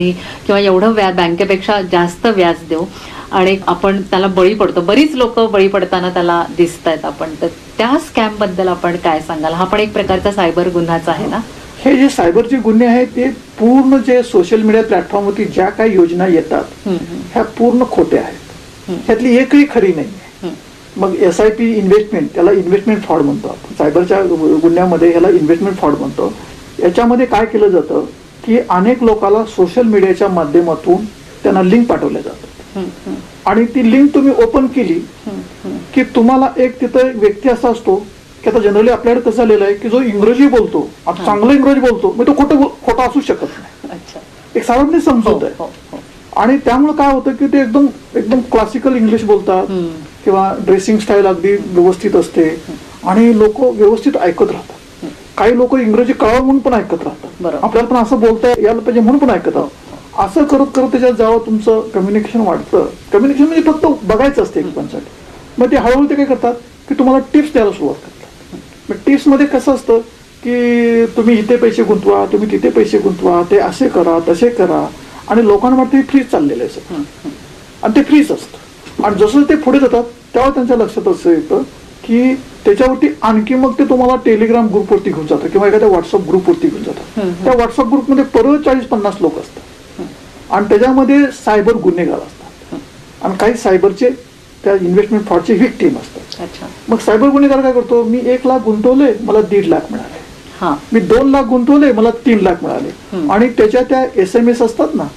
किंवा एवढं बँकेपेक्षा जास्त व्याज देऊ आणि आपण त्याला बळी पडतो. बरीच लोक बळी पडताना त्याला दिसत आहेत. आपण तर त्या स्कॅम बद्दल आपण काय सांगाल? हा पण एक प्रकारचा सायबर गुन्हाच आहे ना? हे जे सायबरचे गुन्हे आहेत ते पूर्ण जे सोशल मीडिया प्लॅटफॉर्मवरती ज्या काही योजना येतात ह्या पूर्ण खोट्या आहेत. ह्यातली एकही खरी नाही. मग SIP इन्व्हेस्टमेंट, त्याला इन्व्हेस्टमेंट फ्रॉड म्हणतो आपण. सायबरच्या गुन्ह्यामध्ये ह्याला इन्व्हेस्टमेंट फ्रॉड म्हणतो. याच्यामध्ये काय केलं जातं की अनेक लोकांना सोशल मीडियाच्या माध्यमातून त्यांना लिंक पाठवल्या जातात आणि ती लिंक तुम्ही ओपन केली की तुम्हाला एक तिथं व्यक्ती असा असतो की आता जनरली आपल्याकडे कसं झालेलं आहे की जो इंग्रजी बोलतो, चांगलं इंग्रजी बोलतो, मग तो खोटा असू शकत नाही. एक साधारण समजूत आहे. आणि त्यामुळे काय होतं की ते एकदम एकदम क्लासिकल इंग्लिश बोलतात किंवा ड्रेसिंग स्टाईल अगदी व्यवस्थित असते आणि लोक व्यवस्थित ऐकत राहतात. काही लोक इंग्रजी कळावं म्हणून पण ऐकत राहतात. आपल्याला पण असं बोलता यायला पाहिजे म्हणून पण ऐकत राहतात. असं करत करत त्याच्यात जेव्हा तुमचं कम्युनिकेशन वाढतं, कम्युनिकेशन म्हणजे फक्त बघायचं असते एकमेकांसाठी, मग ते हळूहळू ते काय करतात की तुम्हाला टिप्स द्यायला सुरुवात करतात. मग टिप्स मध्ये कसं असतं की तुम्ही इथे पैसे गुंतवा, तुम्ही तिथे पैसे गुंतवा, ते असे करा तसे करा आणि लोकांना वाटतं हे फ्रीज चाललेलं आहे सगळं आणि ते फ्रीज असतं. आणि जसं ते पुढे जातात तेव्हा त्यांच्या लक्षात असं येतं की त्याच्यावरती आणखी मग ते तुम्हाला टेलिग्राम ग्रुपवरती घेऊन जातात किंवा एखाद्या व्हॉट्सअप ग्रुपवरती घेऊन जातात. त्या व्हॉट्सअप ग्रुपमध्ये परत 40-50 लोक असतात आणि त्याच्यामध्ये सायबर गुन्हेगार असतात आणि काही सायबरचे त्या इन्व्हेस्टमेंट फ्रॉडचे व्हिक्टीम असतात. मग सायबर गुन्हेगार काय करतो, मी 1 लाख गुंतवले मला 1.5 लाख मिळाले, मी 2 लाख गुंतवले मला 3 लाख मिळाले आणि त्याच्या त्या SMS असतात ना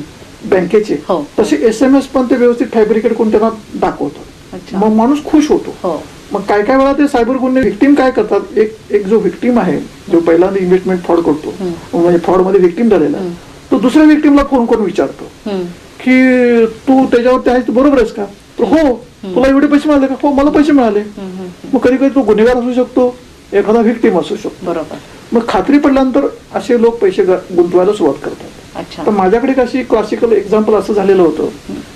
बँकेचे, तसे SMS पण ते व्यवस्थित फॅब्रिकेट करून त्यांना दाखवतो. मग माणूस खुश होतो. मग काय काय वेळा ते सायबर गुन्हे व्हिक्टीम काय करतात, एक जो व्हिक्टीम आहे जो पहिल्यांदा इन्व्हेस्टमेंट फ्रॉड करतो म्हणजे फ्रॉड मध्ये व्हिक्टीम झालेला तो दुसऱ्या व्हिक्टीमला फोन करून विचारतो की तू त्याच्यावरती आहेस, तू बरोबर आहेस का? हो. तुला एवढे पैसे मिळाले का? हो, मला पैसे मिळाले. मग कधी कधी तो गुन्हेगार असू शकतो, एखादा व्हिक्टीम असू शकतो. बरोबर. मग खात्री पडल्यानंतर असे लोक पैसे गुंतवायला सुरुवात करतात. तर माझ्याकडे कशी क्लासिकल एक्झाम्पल असं झालेलं होतं,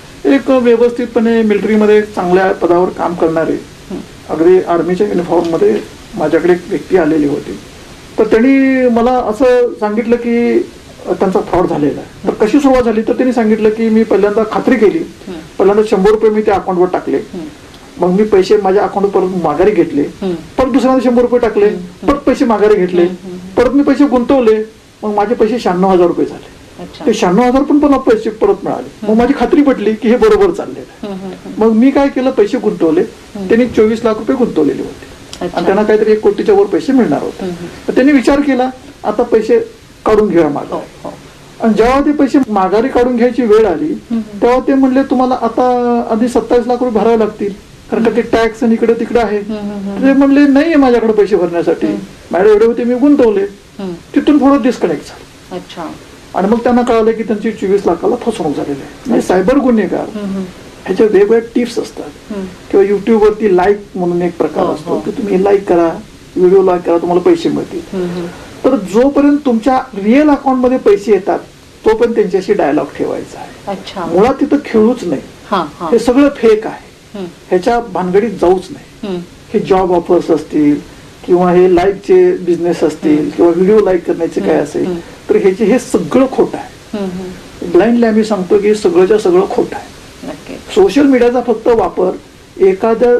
एक व्यवस्थितपणे मिलिटरीमध्ये चांगल्या पदावर काम करणारे अगदी आर्मीच्या युनिफॉर्म मध्ये माझ्याकडे एक व्यक्ती आलेली होती. तर त्यांनी मला असं सांगितलं की त्यांचा फ्रॉड झालेला आहे. तर कशी सुरुवात झाली तर त्यांनी सांगितलं की मी पहिल्यांदा खात्री केली, पहिल्यांदा 100 रुपये मी त्या अकाउंटवर टाकले, मग मी पैसे माझ्या अकाउंटवर परत माघारी घेतले, परत दुसऱ्यांदा 100 रुपये टाकले, परत पैसे माघारी घेतले, परत मी पैसे गुंतवले, मग माझे पैसे 96,000 रुपये झाले. ते 96,000 पण मला पैसे परत मिळाले. मग माझी खात्री पटली की हे बरोबर चाललेलं आहे. मग मी काय केलं, पैसे गुंतवले. त्यांनी 24 लाख रुपये गुंतवलेले होते आणि त्यांना काहीतरी 1 कोटीच्या वर पैसे मिळणार होते. तर त्यांनी विचार केला आता पैसे काढून घेऊया माघारी. आणि जेव्हा ते पैसे माघारी काढून घ्यायची वेळ आली तेव्हा ते म्हणले तुम्हाला आता आधी 27 लाख रुपये भरावे लागतील कारण का ते टॅक्स आणि इकडे तिकडे आहे. ते म्हणले नाहीये माझ्याकडे पैसे भरण्यासाठी, माझ्याकडे एवढे होते मी गुंतवले. तिथून थोडं डिस्कनेक्ट झालं आणि मग त्यांना कळालं की त्यांची 24 लाखाला फसवणूक झालेली आहे. म्हणजे सायबर गुन्हेगार ह्याच्या वेगवेगळ्या टिप्स असतात किंवा युट्यूब वरती लाईक म्हणून एक प्रकार असतो की तुम्ही लाईक करा, व्हिडिओ लाईक करा, तुम्हाला पैसे मिळतील. तर जोपर्यंत तुमच्या रिअल अकाउंट मध्ये पैसे येतात तोपर्यंत त्यांच्याशी डायलॉग ठेवायचा आहे. मुळात तिथं खेळूच नाही, हे सगळं फेक आहे, ह्याच्या भानगडीत जाऊच नाही. हे जॉब ऑफर्स असतील किंवा हे लाईकचे बिझनेस असतील किंवा व्हिडिओ लाईक करण्याचे काय असेल तर हे सगळं खोटं आहे. ब्लाइंडली आम्ही सांगतो की सगळंच्या सगळं खोटं आहे. सोशल मीडियाचा फक्त वापर एखाद्या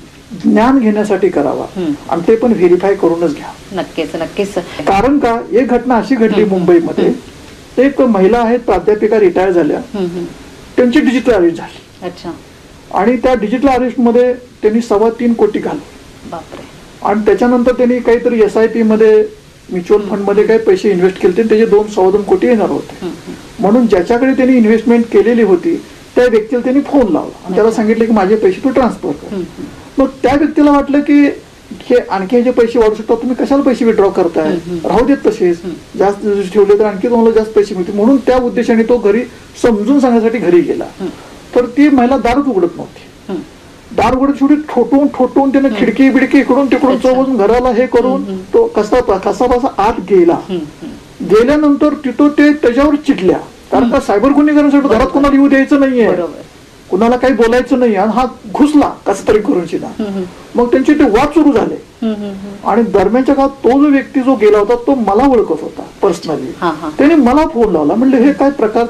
ज्ञान घेण्यासाठी करावा आणि ते पण व्हेरीफाय करूनच घ्या. नक्कीच नक्कीच. कारण का एक घटना अशी घडली मुंबईमध्ये, एक महिला आहेत प्राध्यापिका रिटायर झाल्या, त्यांची डिजिटल अरेस्ट झाली आणि त्या डिजिटल अरेस्ट मध्ये त्यांनी 3.25 कोटी घालवले. आणि त्याच्यानंतर त्यांनी काहीतरी SIP मध्ये म्युच्युअल फंड मध्ये काही पैसे इन्व्हेस्ट केले, त्याचे 2.25 कोटी येणार होते. म्हणून ज्याच्याकडे त्यांनी इन्व्हेस्टमेंट केलेली होती त्या व्यक्तीला त्यांनी फोन लावला आणि त्याला सांगितलं की माझे पैसे तू ट्रान्सफर कर. मग त्या व्यक्तीला वाटलं की हे आणखी ह्याचे पैसे वाढू शकतात, तुम्ही कशाला पैसे विड्रॉ करताय, राहू देत तसेच, जास्त ठेवले तर आणखी तुम्हाला जास्त पैसे मिळतील. म्हणून त्या उद्देशाने तो घरी समजून सांगण्यासाठी घरी गेला. तर ती महिला दारच उघडत नव्हती. दार उघडत शेवटी ठोठवून त्याने खिडकी बिडकी इकडून तिकडून चौकून घराला हे करून तो कसा आत गेला. गेल्यानंतर तिथं ते त्याच्यावर चिडल्या कारण का सायबर गुन्हेगारांसाठी घरात कोणाला येऊ द्यायचं नाहीये. कुणाला काही बोलायचं नाही आणि हा घुसला कसं तरी करून शिना. मग त्यांचे ते वाद सुरू झाले आणि दरम्यानच्या काळात तो जो व्यक्ती जो गेला होता तो मला ओळखत होता पर्सनली. त्याने मला फोन लावला, म्हणले हे काय प्रकार